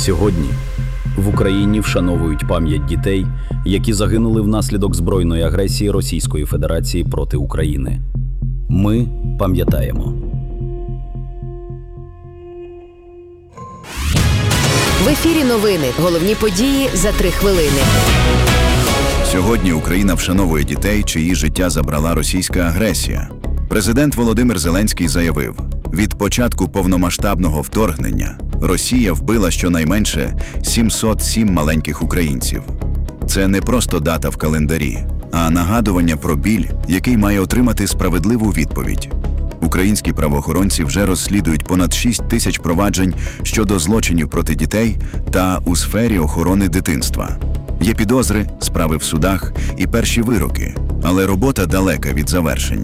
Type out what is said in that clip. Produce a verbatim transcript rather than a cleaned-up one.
Сьогодні в Україні вшановують пам'ять дітей, які загинули внаслідок збройної агресії Російської Федерації проти України. Ми пам'ятаємо. В ефірі новини. Головні події за три хвилини. Сьогодні Україна вшановує дітей, чиї життя забрала російська агресія. Президент Володимир Зеленський заявив, від початку повномасштабного вторгнення Росія вбила щонайменше сімсот сім маленьких українців. Це не просто дата в календарі, а нагадування про біль, який має отримати справедливу відповідь. Українські правоохоронці вже розслідують понад шість тисяч проваджень щодо злочинів проти дітей та у сфері охорони дитинства. Є підозри, справи в судах і перші вироки, але робота далека від завершення.